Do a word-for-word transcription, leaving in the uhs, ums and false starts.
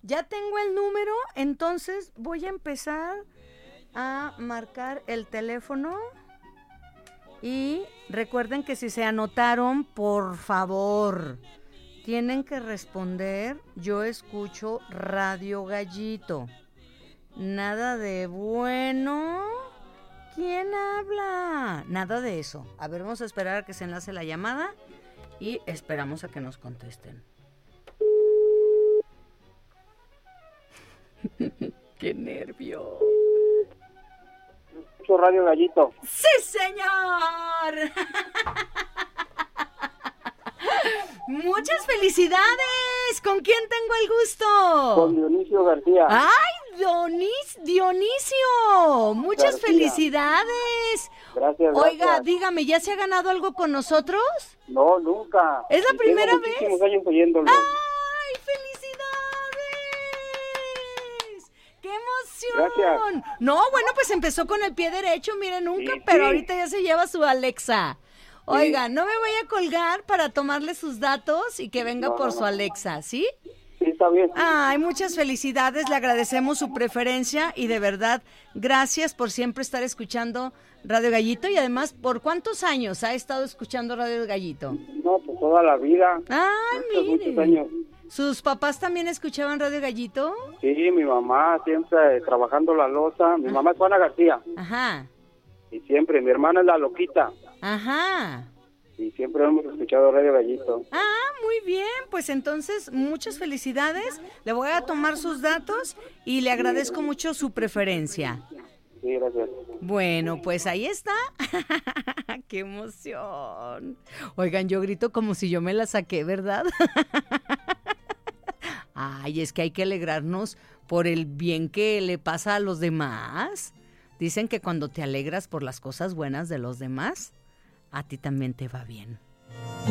Ya tengo el número, entonces voy a empezar a marcar el teléfono. Y recuerden que si se anotaron, por favor, tienen que responder, yo escucho Radio Gallito. Nada de bueno, ¿quién habla? Nada de eso. A ver, vamos a esperar a que se enlace la llamada y esperamos a que nos contesten. ¡Qué nervio! Radio Gallito. ¡Sí, señor! ¡Muchas felicidades! ¿Con quién tengo el gusto? Con Dionisio García. ¡Ay, Dionis, Dionisio! ¡Muchas García. Felicidades! Gracias, Oiga, gracias. dígame, ¿ya se ha ganado algo con nosotros? No, nunca. ¿Es la Y primera tengo vez? muchísimos años oyéndolo. ¡Ay, felicidades! ¡Qué emoción! Gracias. No, bueno, pues empezó con el pie derecho, mire, nunca, Sí, pero sí. ahorita ya se lleva su Alexa. Oiga, no me voy a colgar para tomarle sus datos y que venga No, por no, su no. Alexa, ¿sí? Sí, está bien. Ay, muchas felicidades, le agradecemos su preferencia y de verdad, gracias por siempre estar escuchando Radio Gallito y además, ¿por cuántos años ha estado escuchando Radio Gallito? No, pues toda la vida. Ay, Muchos, mire. muchos años. ¿Sus papás también escuchaban Radio Gallito? Sí, mi mamá siempre eh, trabajando la loza. Mi mamá es Juana García. Ajá, Y siempre, mi hermana es la Loquita. ajá. Y siempre hemos escuchado Radio Gallito. Ah, muy bien, pues entonces muchas felicidades, le voy a tomar sus datos y le agradezco mucho su preferencia. Sí, gracias. Bueno, pues ahí está. ¡Qué emoción! Oigan, yo grito como si yo me la saqué, ¿verdad? Ay, es que hay que alegrarnos por el bien que le pasa a los demás. Dicen que cuando te alegras por las cosas buenas de los demás, a ti también te va bien.